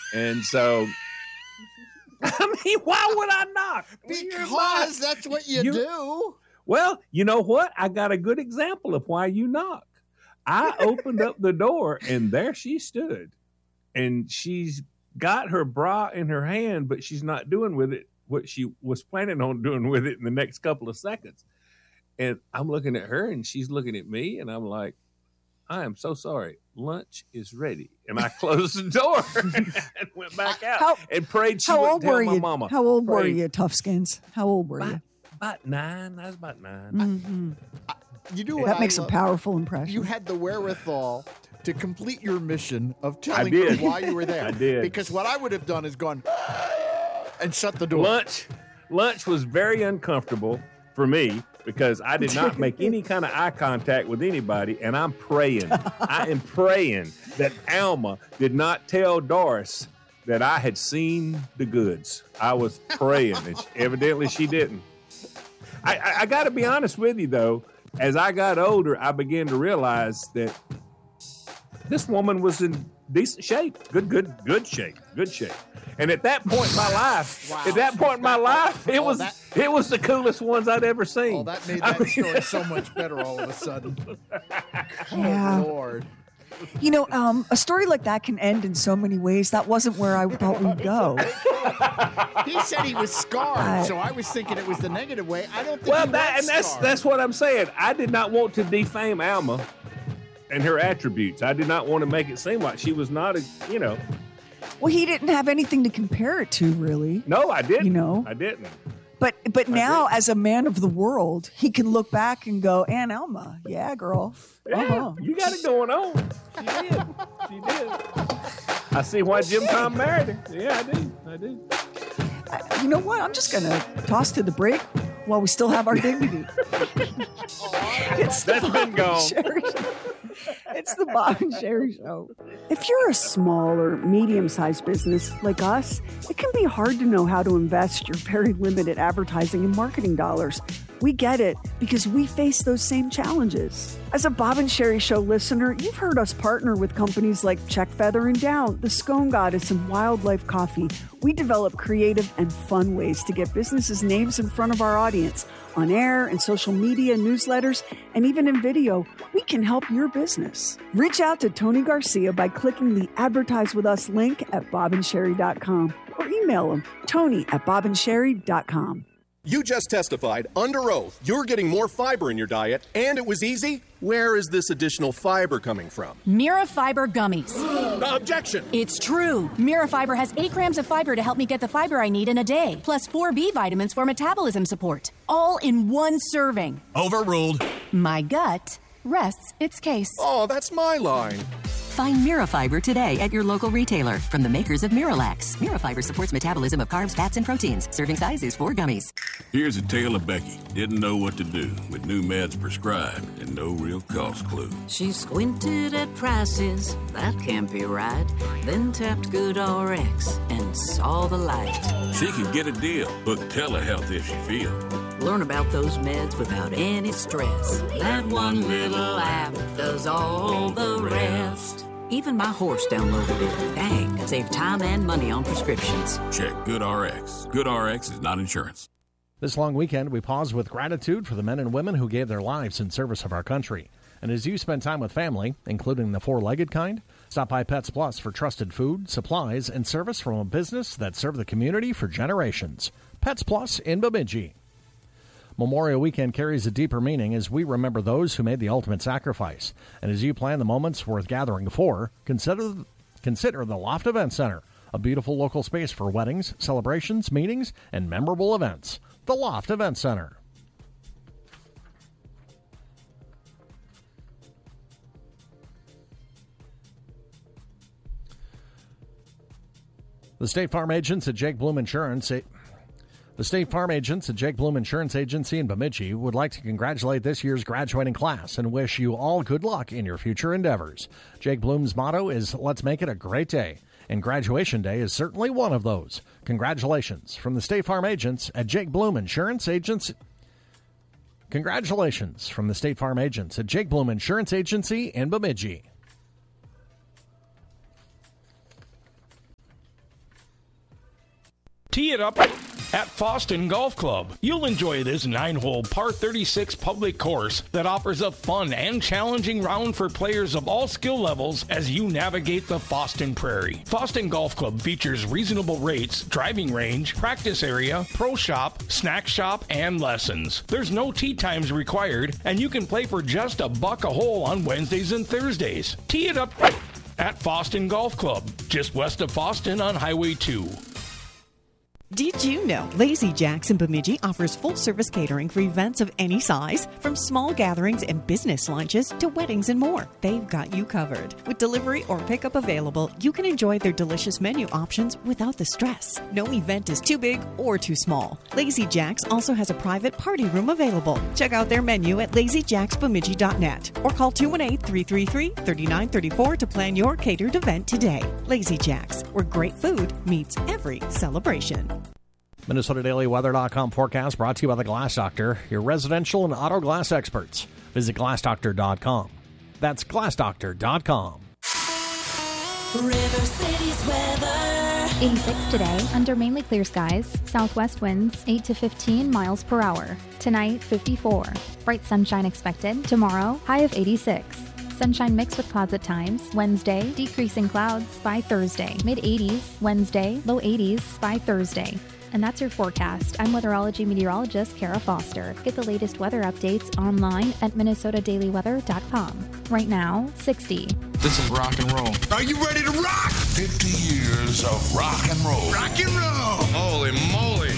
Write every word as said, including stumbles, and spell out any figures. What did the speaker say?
And so, I mean, why would I knock? Because that's what you, you do. Well, you know what? I got a good example of why you knock. I opened up the door, and there she stood. And she's got her bra in her hand, but she's not doing with it what she was planning on doing with it in the next couple of seconds. And I'm looking at her, and she's looking at me, and I'm like, I am so sorry. Lunch is ready. And I closed the door and went back out how, and prayed she wouldn't tell my you? mama. How old prayed. were you, Toughskins? How old were about, you? About nine. I was about nine. Mm-hmm. I, you know what that I makes love? a powerful impression. You had the wherewithal to complete your mission of telling her why you were there. I did. Because what I would have done is gone and shut the door. Lunch, lunch was very uncomfortable for me because I did not make any kind of eye contact with anybody, and I'm praying. I am praying that Alma did not tell Doris that I had seen the goods. I was praying, and she, evidently she didn't. I, I, I got to be honest with you, though. As I got older, I began to realize that this woman was in decent shape, good, good, good shape, good shape. And at that point in my life, wow. at that point in my life, it oh, was that, it was the coolest ones I'd ever seen. Oh, that made that I mean, story so much better all of a sudden. Yeah. Oh, Lord. You know, um, a story like that can end in so many ways. That wasn't where I thought we'd go. He said he was scarred, uh, so I was thinking it was the negative way. I don't think well, he that, was and that's scarred. that's what I'm saying. I did not want to defame Alma and her attributes. I did not want to make it seem like she was not a, you know. Well, he didn't have anything to compare it to, really. No, I didn't. You know, I didn't. But but now, as a man of the world, he can look back and go, Aunt Alma, yeah, girl. Yeah, uh-huh. you got it going on. She did. She did. I see why Jim Tom married her. Yeah, I do. I do. Uh, you know what? I'm just going to toss to the break while we still have our dignity. It's That's been gone. Sherry. It's the Bob and Sherry Show. If you're a small or medium-sized business like us, it can be hard to know how to invest your very limited advertising and marketing dollars. We get it because we face those same challenges. As a Bob and Sherry Show listener, you've heard us partner with companies like Check Feather and Down, The Scone Goddess, and Wildlife Coffee. We develop creative and fun ways to get businesses' names in front of our audience. On air, in social media, newsletters, and even in video, we can help your business. Reach out to Tony Garcia by clicking the Advertise With Us link at bob and sherry dot com or email him, tony at bob and sherry dot com. You just testified under oath you're getting more fiber in your diet, and it was easy. Where is this additional fiber coming from? Mirafiber gummies. Objection! It's true. Mirafiber has eight grams of fiber to help me get the fiber I need in a day, plus four B vitamins for metabolism support, all in one serving. Overruled. My gut rests its case. Oh, that's my line. Find Mirafiber today at your local retailer from the makers of Miralax. Mirafiber supports metabolism of carbs, fats, and proteins. Serving size is four gummies. Here's a tale of Becky. Didn't know what to do with new meds prescribed and no real cost clue. She squinted at prices, that can't be right. Then tapped GoodRx and saw the light. She can get a deal. Book telehealth if she feels. Learn about those meds without any stress. That one little app does all the rest. Even my horse downloaded it. Dang, save time and money on prescriptions. Check GoodRx. GoodRx is not insurance. This long weekend, we pause with gratitude for the men and women who gave their lives in service of our country. And as you spend time with family, including the four-legged kind, stop by Pets Plus for trusted food, supplies, and service from a business that served the community for generations. Pets Plus in Bemidji. Memorial Weekend carries a deeper meaning as we remember those who made the ultimate sacrifice. And as you plan the moments worth gathering for, consider, consider the Loft Event Center, a beautiful local space for weddings, celebrations, meetings, and memorable events. The Loft Event Center. The State Farm agents at Jake Bloom Insurance... The State Farm agents at Jake Bloom Insurance Agency in Bemidji would like to congratulate this year's graduating class and wish you all good luck in your future endeavors. Jake Bloom's motto is, let's make it a great day, and graduation day is certainly one of those. Congratulations from the State Farm agents at Jake Bloom Insurance Agency. Congratulations from the State Farm agents at Jake Bloom Insurance Agency in Bemidji. Tee it up at Foston Golf Club. You'll enjoy this nine-hole par thirty-six public course that offers a fun and challenging round for players of all skill levels as you navigate the Foston Prairie. Foston Golf Club features reasonable rates, driving range, practice area, pro shop, snack shop, and lessons. There's no tee times required, and you can play for just a buck a hole on Wednesdays and Thursdays. Tee it up at Foston Golf Club, just west of Foston on Highway two. Did you know Lazy Jack's in Bemidji offers full-service catering for events of any size, from small gatherings and business lunches to weddings and more? They've got you covered. With delivery or pickup available, you can enjoy their delicious menu options without the stress. No event is too big or too small. Lazy Jack's also has a private party room available. Check out their menu at lazy jacks bemidji dot net or call two one eight, three three three, three nine three four to plan your catered event today. Lazy Jack's, where great food meets every celebration. Minnesota Daily Weather dot com forecast brought to you by the Glass Doctor, your residential and auto glass experts. Visit glass doctor dot com. That's glass doctor dot com. River City's weather. eighty-six today, under mainly clear skies. Southwest winds eight to fifteen miles per hour. Tonight, fifty-four. Bright sunshine expected. Tomorrow, high of eighty-six. Sunshine mixed with clouds at times. Wednesday, decreasing clouds by Thursday. mid eighties. Wednesday, low eighties by Thursday. And that's your forecast. I'm weatherology meteorologist Kara Foster. Get the latest weather updates online at minnesota daily weather dot com. Right now, sixty. This is rock and roll. Are you ready to rock? fifty years of rock and roll. Rock and roll. Holy moly.